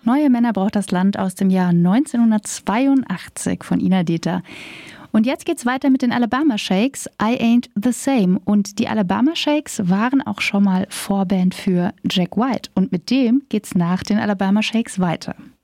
Neue Männer braucht das Land aus dem Jahr 1982 von Ina Dethler. Und jetzt geht's weiter mit den Alabama Shakes, I Ain't the Same. Und die Alabama Shakes waren auch schon mal Vorband für Jack White. Und mit dem geht's nach den Alabama Shakes weiter.